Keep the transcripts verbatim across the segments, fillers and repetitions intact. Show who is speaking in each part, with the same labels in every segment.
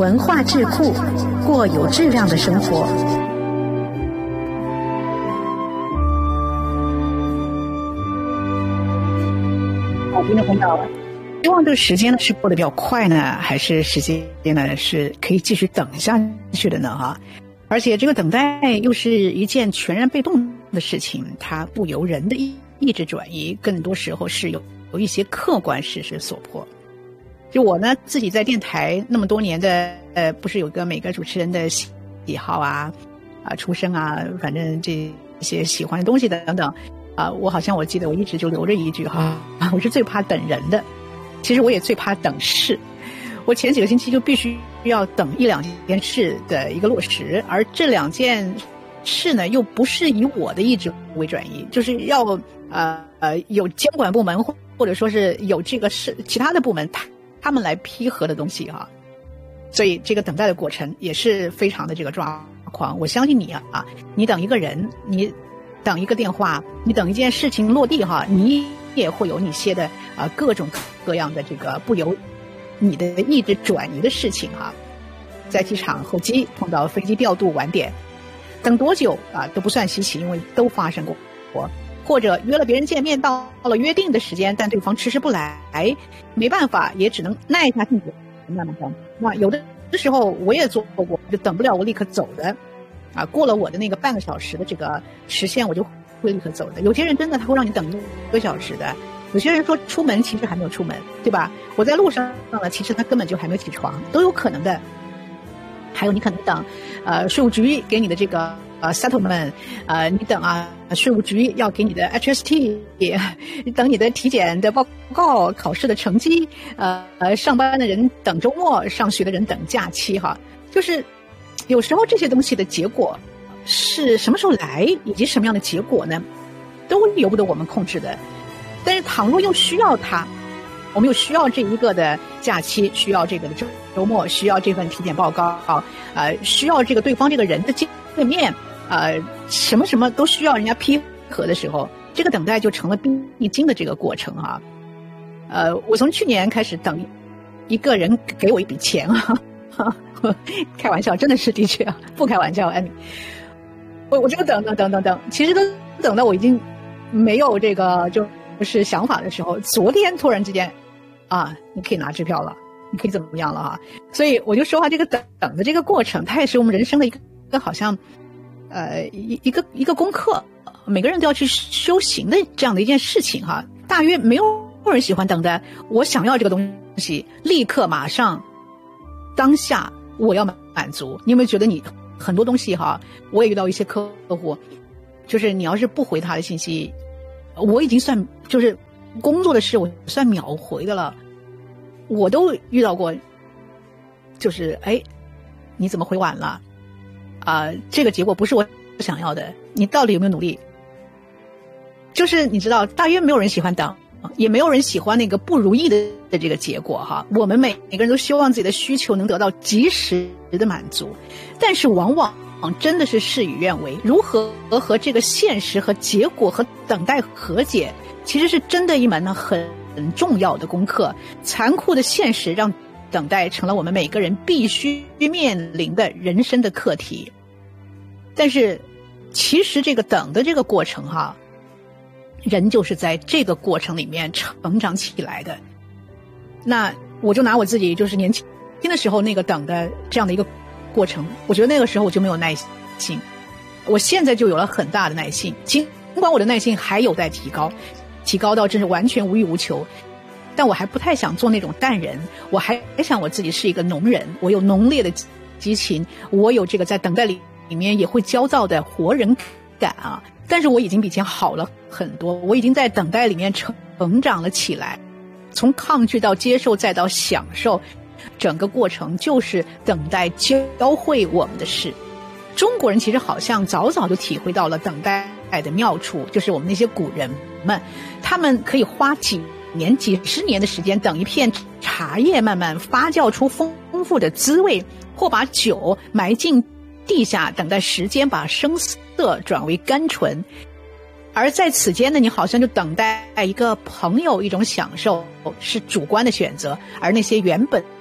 Speaker 1: 文化智库，过有质量的生活。好，听众朋友，希望这个时间呢是过得比较快呢，还是时间呢是可以继续等下去的呢？哈，而且这个等待又是一件全然被动的事情，它不由人的意意志转移，更多时候是有有一些客观事实所迫。就我呢自己在电台那么多年的呃，不是有个每个主持人的喜好啊啊出身啊，反正这些喜欢的东西等等啊，我好像我记得我一直就留着一句哈，我是最怕等人的，其实我也最怕等事。我前几个星期就必须要等一两件事的一个落实，而这两件事呢又不是以我的意志为转移，就是要呃呃有监管部门或者说是有这个是其他的部门他他们来批核的东西哈、啊，所以这个等待的过程也是非常的这个抓狂。我相信你啊，你等一个人，你等一个电话，你等一件事情落地哈，你也会有你些的啊各种各样的这个不由你的意志转移的事情哈。在机场候机碰到飞机调度晚点，等多久啊都不算稀奇，因为都发生过。或者约了别人见面，到了约定的时间，但对方迟迟不来，没办法，也只能耐一下性子，慢慢等。那有的时候我也做过，就等不了我立刻走的，啊，过了我的那个半个小时的这个时限，我就会立刻走的。有些人真的他会让你等一个小时的，有些人说出门其实还没有出门，对吧？我在路上呢，其实他根本就还没有起床，都有可能的。还有你可能等，呃，税务局给你的这个。呃 settlement 呃你等啊，税务局要给你的 H S T， 等你的体检的报告，考试的成绩，呃呃上班的人等周末，上学的人等假期哈。就是有时候这些东西的结果是什么时候来，以及什么样的结果呢，都由不得我们控制的。但是倘若又需要它，我们又需要这一个的假期，需要这个的周周末，需要这份体检报告，呃需要这个对方这个人的见面。呃，什么什么都需要人家批核的时候，这个等待就成了必经的这个过程啊。呃，我从去年开始等一个人给我一笔钱啊，开玩笑，真的是的确啊，不开玩笑，艾米，我我这个等等等等等，其实都等到我已经没有这个就是想法的时候，昨天突然之间啊，你可以拿支票了，你可以怎么样了啊？所以我就说话，这个等等的这个过程，它也是我们人生的一个一个好像。呃，一一个一个功课，每个人都要去修行的这样的一件事情哈。大约没有人喜欢等的，我想要这个东西，立刻马上当下我要满足。你有没有觉得你很多东西哈？我也遇到一些客户，就是你要是不回他的信息，我已经算就是工作的事，我算秒回的了。我都遇到过，就是哎，你怎么回晚了？啊、呃，这个结果不是我想要的，你到底有没有努力？就是你知道，大约没有人喜欢等，也没有人喜欢那个不如意的的这个结果哈。我们每每个人都希望自己的需求能得到及时的满足，但是往往真的是事与愿违。如何和这个现实和结果和等待和解，其实是真的一门呢很很重要的功课。残酷的现实让等待成了我们每个人必须面临的人生的课题，但是其实这个等的这个过程哈，人就是在这个过程里面成长起来的。那我就拿我自己就是年轻的时候那个等的这样的一个过程，我觉得那个时候我就没有耐心，我现在就有了很大的耐心，尽管我的耐心还有待提高，提高到真是完全无欲无求。但我还不太想做那种淡人，我还想我自己是一个农人，我有浓烈的激情，我有这个在等待里里面也会焦躁的活人感啊。但是我已经比以前好了很多，我已经在等待里面成长了起来，从抗拒到接受再到享受，整个过程就是等待教会我们的事。中国人其实好像早早就体会到了等待的妙处，就是我们那些古人们，他们可以花几年几十年的时间等一片茶叶慢慢发酵出丰富的滋味，或把酒埋进地下等待时间把生涩转为甘醇。而在此间呢，你好像就等待一个朋友，一种享受是主观的选择，而那些原本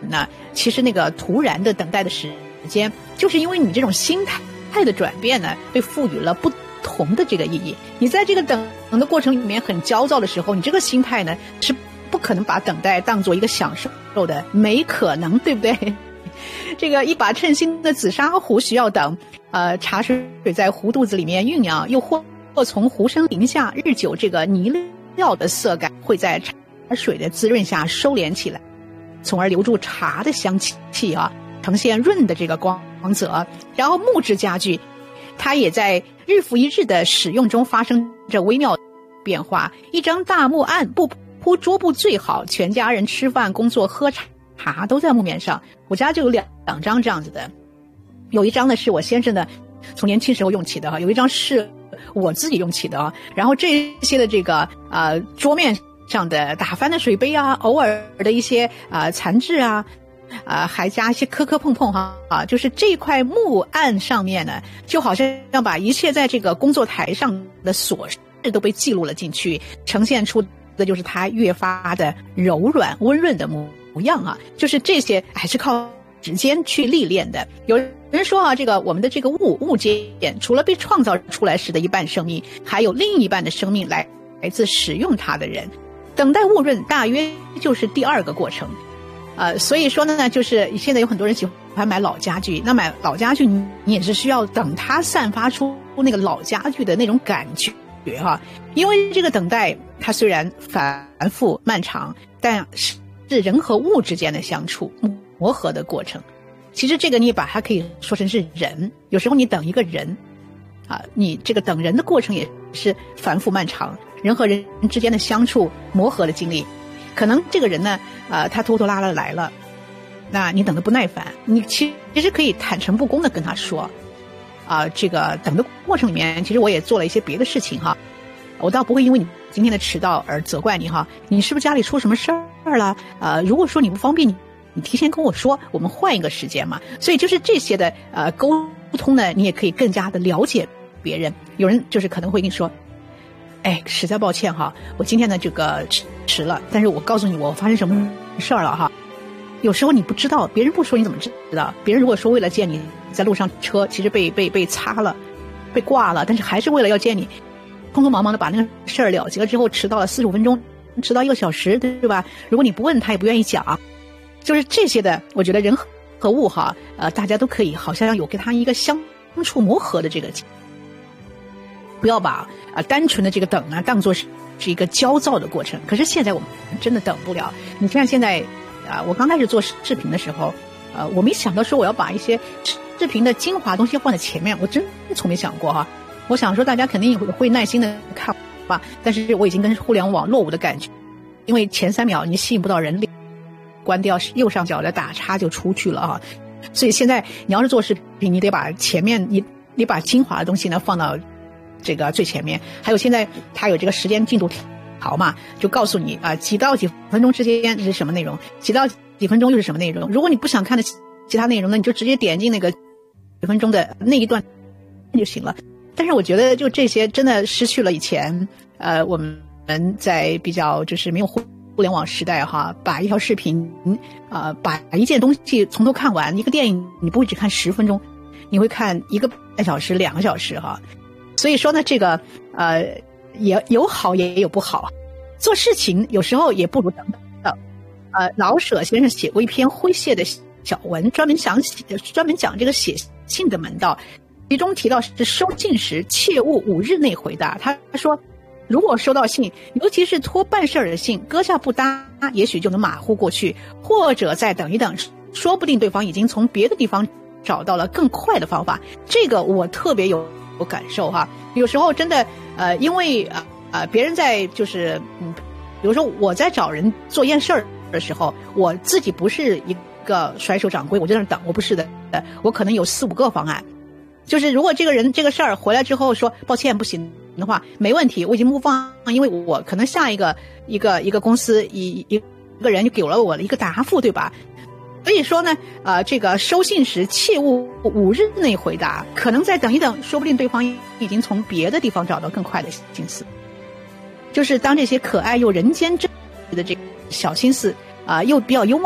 Speaker 1: 呢，其实那个突然的等待的时间，就是因为你这种心态的转变呢，被赋予了不同的这个意义。你在这个等的过程里面很焦躁的时候，你这个心态呢是不可能把等待当做一个享受的，没可能，对不对？这个一把称心的紫砂壶需要等，呃，茶水在壶肚子里面酝酿，又或或从壶身淋下，日久这个泥料的色感会在茶水的滋润下收敛起来，从而留住茶的香气啊，呈现润的这个光泽。然后木质家具，它也在日复一日的使用中发生着微妙变化。一张大木案不铺桌布最好，全家人吃饭、工作、喝茶。茶都在木面上，我家就有两两张这样子的，有一张呢是我先生的从年轻时候用起的哈，有一张是我自己用起的啊。然后这些的这个呃桌面上的打翻的水杯啊，偶尔的一些啊、呃、残质啊，啊、呃、还加一些磕磕碰碰哈啊，就是这块木案上面呢，就好像要把一切在这个工作台上的琐事都被记录了进去，呈现出的就是它越发的柔软温润的木。模样啊，就是这些还是靠时间去历练的。有人说啊，这个我们的这个物物件除了被创造出来时的一半生命，还有另一半的生命来来自使用它的人。等待雾润大约就是第二个过程，呃，所以说呢，就是现在有很多人喜欢买老家具，那买老家具你也是需要等它散发出那个老家具的那种感觉哈、啊，因为这个等待它虽然反复漫长，但是是人和物之间的相处磨合的过程。其实这个你把它可以说成是人，有时候你等一个人啊，你这个等人的过程也是反复漫长，人和人之间的相处磨合的经历。可能这个人呢啊，他拖拖拉拉来了，那你等得不耐烦，你其实可以坦诚不公的跟他说啊，这个等的过程里面其实我也做了一些别的事情哈，我倒不会因为你今天的迟到而责怪你哈，你是不是家里出什么事儿了？呃，如果说你不方便，你你提前跟我说，我们换一个时间嘛。所以就是这些的呃沟通呢，你也可以更加的了解别人。有人就是可能会跟你说，哎，实在抱歉哈，我今天呢这个迟迟了，但是我告诉你我发生什么事儿了哈。有时候你不知道，别人不说你怎么知道？别人如果说为了见你，在路上车其实被被被擦了，被挂了，但是还是为了要见你。匆匆忙忙的把那个事儿了结了之后，迟到了四十五分钟，迟到一个小时，对吧？如果你不问他也不愿意讲，就是这些的，我觉得人和物哈，呃，大家都可以好像有跟他一个相处磨合的这个，不要把啊、呃、单纯的这个等啊当作是是一个焦躁的过程。可是现在我们真的等不了。你看现在啊、呃，我刚开始做视频的时候，呃，我没想到说我要把一些视频的精华东西放在前面，我真从没想过哈。我想说大家肯定会会耐心的看吧，但是我已经跟互联网落伍的感觉，因为前三秒你吸引不到人力，关掉右上角的打叉就出去了啊。所以现在你要是做视频，你得把前面你你把精华的东西呢放到这个最前面。还有现在它有这个时间进度条嘛，就告诉你啊几到几分钟之间是什么内容，几到几分钟又是什么内容。如果你不想看的其他内容呢，你就直接点进那个几分钟的那一段就行了。但是我觉得就这些真的失去了以前呃我们在比较就是没有互互联网时代哈，把一条视频呃把一件东西从头看完。一个电影你不会只看十分钟，你会看一个半小时两个小时哈。所以说呢这个呃也有好也有不好，做事情有时候也不如等等。呃老舍先生写过一篇诙谐的小文，专门讲专门讲这个写信的门道，其中提到是收信时切勿五日内回答。他说如果收到信，尤其是托办事儿的信，搁下不搭也许就能马虎过去，或者再等一等，说不定对方已经从别的地方找到了更快的方法。这个我特别有有感受哈。有时候真的呃因为呃呃别人在就是嗯比如说我在找人做验事儿的时候，我自己不是一个甩手掌柜我在那等，我不是的，我可能有四五个方案。就是如果这个人这个事儿回来之后说抱歉不行的话，没问题，我已经move on，因为我可能下一个一个一个公司一一个人就给了我一个答复，对吧？所以说呢呃这个收信时切勿五日内回答，可能再等一等，说不定对方已经从别的地方找到更快的心思。就是当这些可爱又人间真实的这个小心思啊、呃，又比较幽默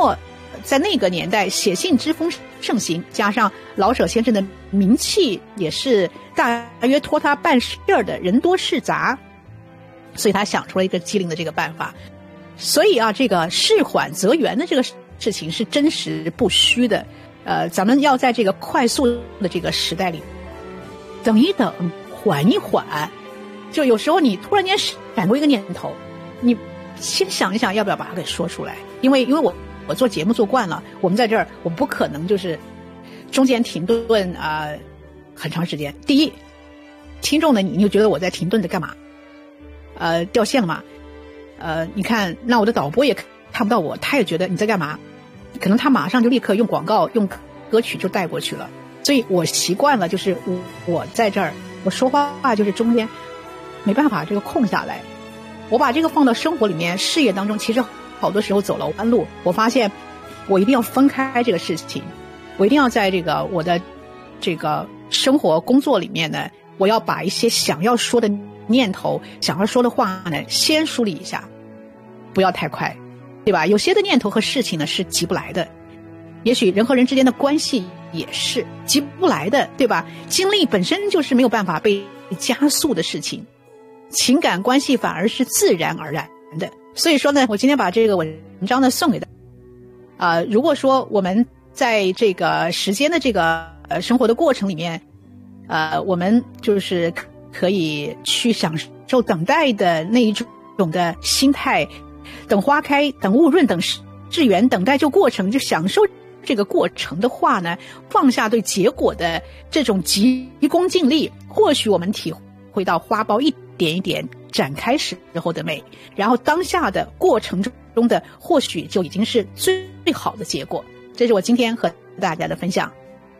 Speaker 1: 在那个年代写信之风盛行，加上老舍先生的名气也是大约托他办事儿的人多事杂，所以他想出了一个机灵的这个办法。所以啊，这个事缓则圆的这个事情是真实不虚的。呃，咱们要在这个快速的这个时代里，等一等，缓一缓。就有时候你突然间闪过一个念头，你先想一想要不要把它给说出来。因为因为我我做节目做惯了，我们在这儿我不可能就是中间停顿啊、呃、很长时间。第一，听众呢你就觉得我在停顿着干嘛？呃，掉线了吗？呃，你看，那我的导播也看不到我，他也觉得你在干嘛？可能他马上就立刻用广告、用歌曲就带过去了。所以我习惯了，就是我我在这儿，我说话就是中间没办法这个空下来。我把这个放到生活里面、事业当中，其实好多时候走了弯路。我发现我一定要分开这个事情，我一定要在这个我的这个生活工作里面呢，我要把一些想要说的念头、想要说的话呢，先梳理一下，不要太快，对吧？有些的念头和事情呢是急不来的，也许人和人之间的关系也是急不来的，对吧？经历本身就是没有办法被加速的事情，情感关系反而是自然而然的。所以说呢，我今天把这个文章呢送给大家。啊、呃，如果说我们在这个时间的这个呃生活的过程里面，呃，我们就是可以去享受等待的那一种的心态，等花开，等雾润，等致远，等待就过程，就享受这个过程的话呢，放下对结果的这种急功近利，或许我们体会到花苞一点一点展开时候的美，然后当下的过程中的或许就已经是最好的结果。这是我今天和大家的分享。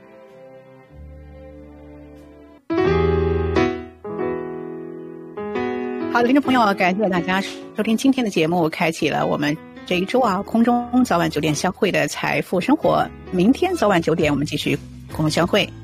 Speaker 1: 好的，听众朋友，感谢大家收听今天的节目，开启了我们这一周啊空中早晚九点相会的财富生活。明天早晚九点我们继续空中相会。